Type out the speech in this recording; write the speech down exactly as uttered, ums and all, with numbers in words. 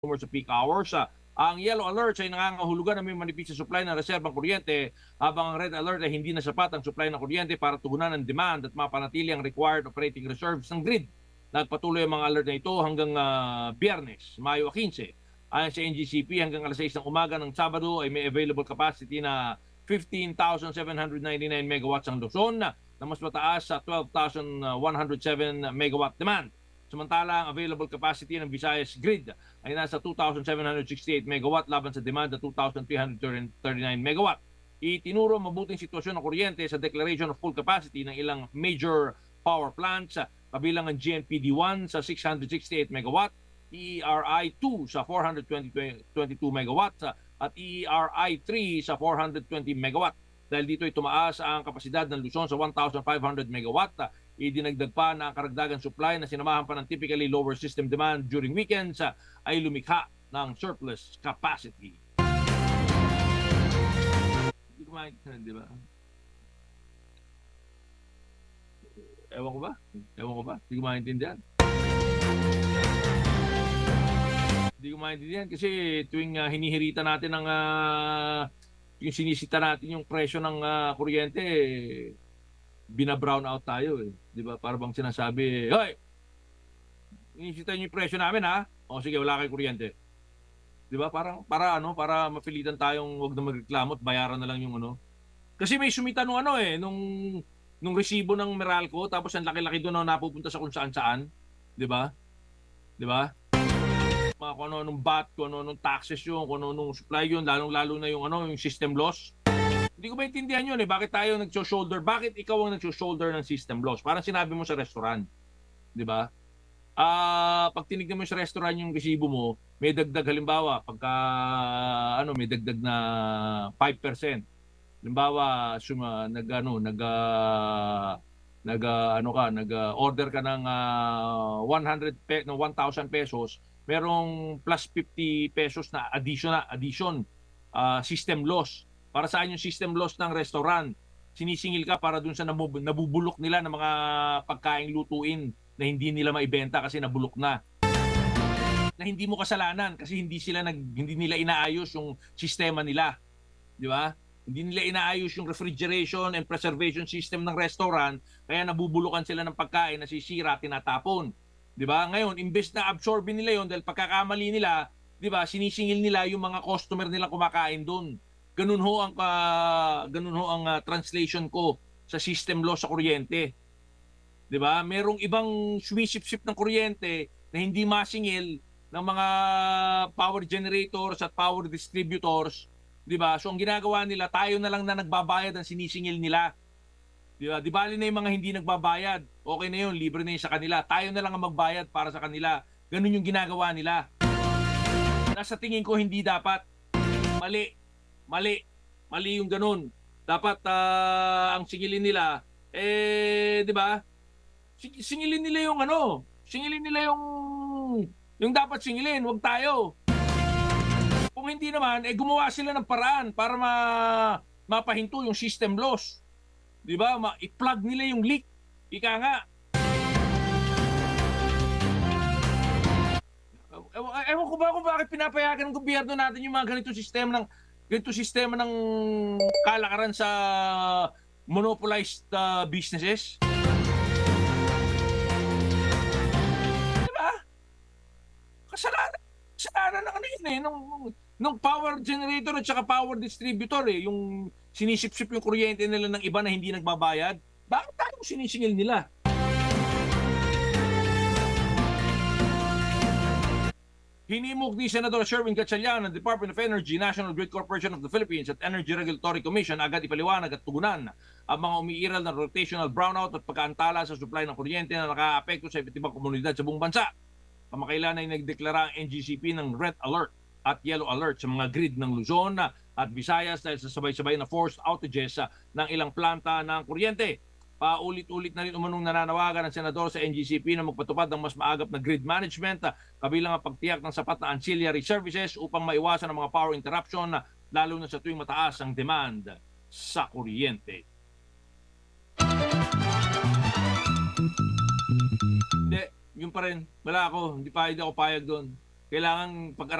sa peak hours. Ah, ang yellow alert ay nangangahulugan na may manipis sa supply ng reserbang kuryente, habang ang red alert ay hindi na sapat ang supply ng kuryente para tugunan ang demand at mapanatili ang required operating reserves ng grid. Nagpatuloy ang mga alert na ito hanggang uh, Biyernes, Mayo fifteen. Ayon sa N G C P, hanggang alas sais ng umaga ng Sabado ay may available capacity na fifteen thousand seven hundred ninety-nine megawatts ang Luzon, na mas mataas sa twelve thousand one hundred seven megawatt demand. Samantala, ang available capacity ng Visayas Grid ay nasa two thousand seven hundred sixty-eight megawatt laban sa demand na two thousand three hundred thirty-nine megawatt. Itinuro mabuting sitwasyon ng kuryente sa declaration of full capacity ng ilang major power plants, kabilang ang G N P D one sa six hundred sixty-eight megawatt, E R I two sa four hundred twenty-two megawatt at E R I three sa four hundred twenty megawatt. Dahil dito ay tumaas ang kapasidad ng Luzon sa one thousand five hundred megawatt, idinagdag pa na ang karagdagan supply na sinamahan pa ng typically lower system demand during weekends ay lumikha ng surplus capacity. Hindi ko maintindihan, di ba? Ewan ko ba? Ewan ko ba? Hindi ko maintindihan. Hindi ko maintindihan kasi tuwing uh, hinihirita natin ang uh, yung sinisita natin yung presyo ng uh, kuryente, eh, bina-brown out tayo, eh. Di ba? Para bang sinasabi, hoy, inisita niyo yung presyo namin, ha? O sige, wala kay kuryente. Di ba? Parang, para ano, para mapilitan tayong wag na magreklamo at bayaran na lang yung ano. Kasi may sumita nung ano eh, nung, nung resibo ng Meralco, tapos ang laki-laki doon na napupunta sa kung saan-saan. Di ba? Di ba? Mga kung ano nung B A T, kung ano nung taxes yun, kung ano nung supply yun, lalong-lalo na yung ano, yung system loss. Hindi ko maintindihan yun eh. Bakit tayo nag-shoulder? Bakit ikaw ang nag-shoulder ng system loss? Parang sinabi mo sa restaurant. Di ba? Ah, uh, pag tinignan mo sa restaurant yung resibo mo, may dagdag halimbawa, pagka ano, may dagdag na five percent. Halimbawa, suma, nag ano, nag uh, nag uh, ano ka, nag-order uh, ka ng uh, one hundred pe no one thousand pesos, merong plus fifty pesos na addition na addition uh, system loss. Para saan yung system loss ng restaurant? Sinisingil ka para dun sa nabubulok nila ng mga pagkaing lutuin na hindi nila maibenta kasi nabulok na. Na hindi mo kasalanan kasi hindi sila nag hindi nila inaayos yung sistema nila. Di ba? Hindi nila inaayos yung refrigeration and preservation system ng restaurant, kaya nabubulukan sila ng pagkain, nasisira, tinatapon. Di ba? Ngayon, imbes na absorbin nila yon dahil pagkakamali nila, di ba, sinisingil nila yung mga customer nila kumakain doon. Ganun ho ang uh, ganun ho ang uh, translation ko sa system loss sa kuryente. 'Di ba? Merong ibang sumisip-sip ng kuryente na hindi masingil ng mga power generators at power distributors, 'di ba? So ang ginagawa nila, tayo na lang na nagbabayad ang sinisingil nila. 'Di ba? Di bali na yung mga hindi nagbabayad. Okay na 'yun, libre na 'yun sa kanila. Tayo na lang ang magbayad para sa kanila. Ganun yung ginagawa nila. Nasa tingin ko hindi dapat. Mali. Mali. Mali yung ganun. Dapat uh, ang singilin nila, eh, di ba? Singilin nila yung ano, singilin nila yung yung dapat singilin, wag tayo. Kung hindi naman, eh gumawa sila ng paraan para ma mapahinto yung system loss. Di ba? Ma i-plug nila yung leak. Ika nga. Ewan, ewan ko ba kung bakit pinapayagan ng gobyerno natin yung mga ganitong sistema ng ganito sistema ng kalakaran sa monopolized uh, businesses. Diba? Kasalanan. Kasalanan ng ano yun eh. Nung, nung power generator at saka power distributor eh. Yung sinisip-sip yung kuryente nila ng iba na hindi nagbabayad. Bakit tayo sinisingil nila? Hinimok ni Senador Sherwin Gatchalian ng Department of Energy, National Grid Corporation of the Philippines at Energy Regulatory Commission agad ipaliwanag at tugunan ang mga umiiral na rotational brownout at pagkaantala sa supply ng kuryente na nakaapekto sa iba't ibang komunidad sa buong bansa. Kamakailan ay nagdeklara ang N G C P ng Red Alert at Yellow Alert sa mga grid ng Luzon at Visayas dahil sa sabay-sabay na forced outages ng ilang planta ng kuryente. Paulit-ulit na rin umanong nananawagan ng senador sa N G C P na magpatupad ng mas maagap na grid management, kabilang ang pagtiyak ng sapat na ancillary services upang maiwasan ang mga power interruption, lalo na sa tuwing mataas ang demand sa kuryente. Hindi, yun pa rin. Wala ako. Hindi pa hindi ako payag doon. kailangan pag